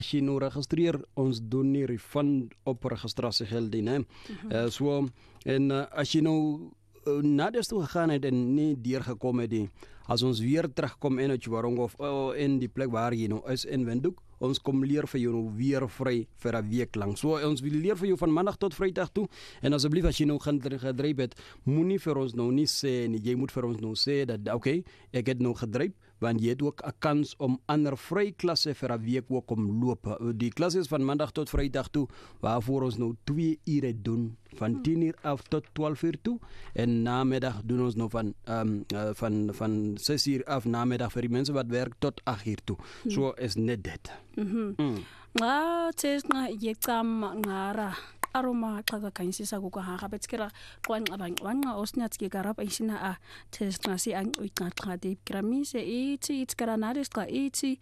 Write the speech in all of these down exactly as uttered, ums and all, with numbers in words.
As jy nou registreer, ons doen nie refund op registrasiegeld nie. Mm -hmm. uh, so en uh, as jy nou uh, nader toe gegaan het en nie deurgekom het nie, as ons weer terugkom in Otjiwarongo of uh, in die plek waar jy nou is in Windhoek, ons kom leer vir jou nou weer vry vir 'n week lank. So ons wil leer vir jou van maandag tot vrydag toe. En asseblief as jy nou gaan gedryf het, moenie vir ons nou nie sê nie. Jy moet vir ons nou sê dat okay, ek het nou gedryf, want jy het ook 'n kans om ander vry klasse vir 'n week ook om loop. Die klasse is van maandag tot vrydag toe, waarvoor ons nou twee ure doen, van tien uur af tot twaalf uur toe. En namiddag doen ons nou van um, uh, van van ses uur af namiddag vir die mense wat werk tot agt uur toe. Hmm. So is net dit. Mhm. Mm. Nga tsena yecam ngara aroma xaka kanyisisa kuka ha betskira qwanqa bangqwanqa osnatske garap ayisina a tsena si an uiqaqa de gramise ithi itskara narisqa ithi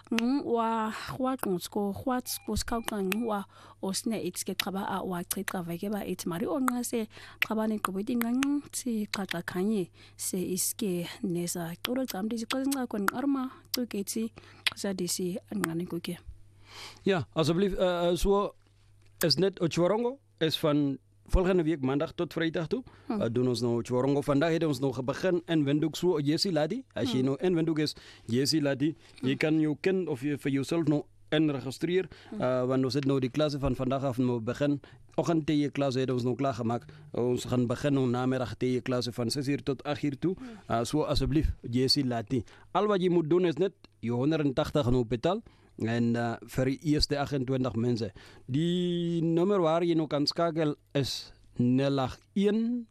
wa khwaqonsko khwatsko skawqanqa osne itske qaba a wa qiqa veke ba it mari onqase qabane qobiti nqanqi xaxa khanye se iske nesa qoro qamdi ziqonqa kon arma tukethi zadisi anqane kuke. Ja, alsjeblieft, uh, so is net Otjiwarongo, is van volgende week maandag tot vrijdag toe. Hmm. Uh, doen ons nou Otjiwarongo. Vandaag hebben we ons nog begin in Windhoek, so Jessie Ladi. Als hmm. je nou in Windhoek is, Jessie Ladi, hmm. je kan je kind of je voor jezelf nou inregistreer. Hmm. Uh, want we zitten nou die klasse van vandaag af nou begin. Ochtend tegen klasse hebben we ons nou klaargemaakt. Uh, ons gaan beginnen namiddag tegen klasse van zes uur tot acht uur toe. Uh, so alsjeblieft, Jessie Ladi. Al wat je moet doen is net je honderdtachtig nou betaal. En uh, vir die eerste achtentwintig mense. Die nummer waar jy nou kan skakel is nul agt een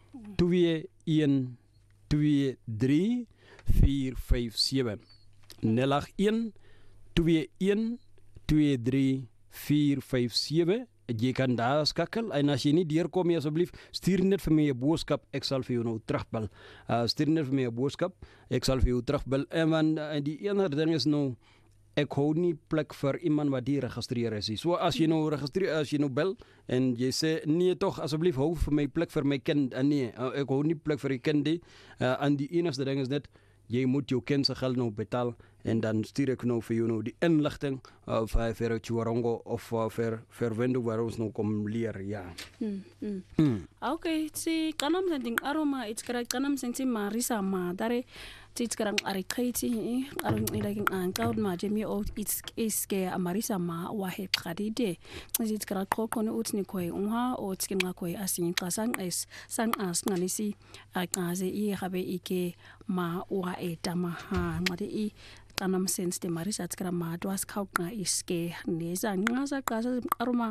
twee een twee drie vier vyf sewe. nul agt een twee een twee drie vier vyf sewe. Jy kan daar skakel en as jy nie deurkom nie, asseblief stuur net vir my 'n boodskap, ek sal vir jou nou terugbel. Uh, stuur net vir my 'n boodskap, ek sal vir jou terugbel. En want uh, die enige ding is nou ek hou nie plek vir iemand wat die registreer is. So as jy nou registreer, as jy nou bel en jy sê nee tog asseblief hou vir my plek vir my kind. En nee, ek hou nie plek vir die kind nie. Uh, en die enigste ding is net jy moet jou kind se geld nou betaal en dan stuur ek nou vir jou nou die inligting uh, vir vir Otjiwarongo of uh, vir vir Windhoek waar ons nou kom leer, ja. Mm. mm. mm. Okay, si kanam sending aroma it's kara kanam senti marisa ma dare tsitskarang arikaiti arang ilaging ankaud ma jemi o it's iske amarisa ma wa he qadide tsitskara qokone utni koi unha o tskinga koi asin qasang es sang as ngalisi aqaze i habe ike ma wa etama ha ngade i kanam sense de marisa tskara ma dwas khawqa iske neza ngaza qasa aroma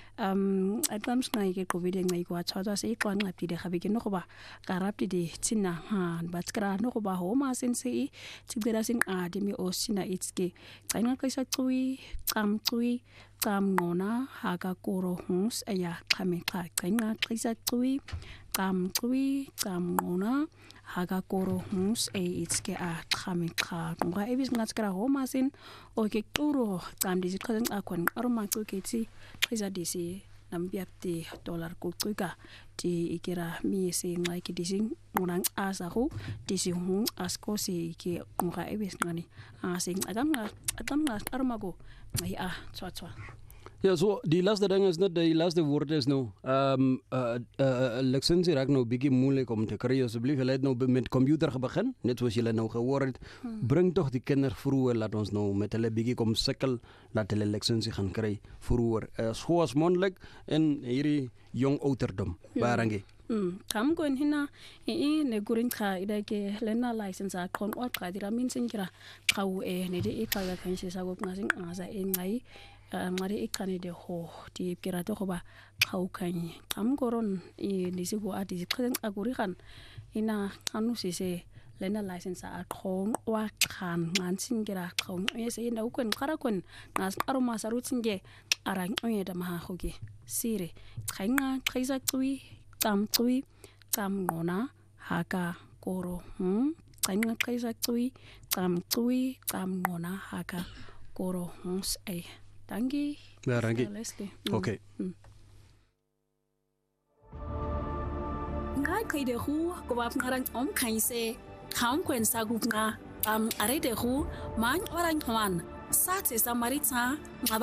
um adams na ike covid ngai kwa tswa se ikwa ngapti de khabe ke no ba karapti de tsina ha batskara no ba ho ma sense i tsigera sing a de mi osina itske tsainga kaisa tsui tsam tsui tsam ngona ha ka koro hus aya khame kha tsainga kaisa tsui tsam tsui tsam ngona haga koro hus e itske a khame kha ngwa ebis ngatskara ho ma sin o ke turo tsam di zikhazen akon aroma tsuketi khiza disi nambiapti dollar ku tsuka ti ikira mi se ngai ki dising ngunang asa hu disi hu asko se ki ngwa ebis ngani a sing adam adam aroma go ngai a tswa tswa. Ja, so die laatste ding is net die laatste woord is nou um uh, uh, lisensie raak nou bietjie moeilik om te kry. Asseblief, hulle het nou met computer begin, net soos julle nou gehoor het. Hmm. Bring tog die kinders vroeër, laat ons nou met hulle bietjie kom sukkel, laat hulle lisensie gaan kry vroeër. Uh, so as moontlik in hierdie jong ouderdom. Barangie. Mm, kam gon hina e ne gurin kha idake lena license a kon o qadira min singira qaw e ne de e kaga kan shi sago ngasin aza e ngai ngari ikane de ho ti pirate go ba khaukhanye kam goron e nisi go ati ziqhen aguri khan ina kanu sise lena license a khong wa khan ngan singira khong e se ina ukon khara kon nas aroma sarutsinge arang oye da ma khoge sire khainga khaisa tsui tam tsui tam ngona haka koro hm khainga khaisa tsui tam tsui tam ngona haka koro hus ai. Dankie. Ja, dankie. Leslie. Mm. Okay. Mm. Ngai kai de hu ko bap ngarang om kai se kham kwen sa gup nga am are de hu man orang thwan sathi samaritha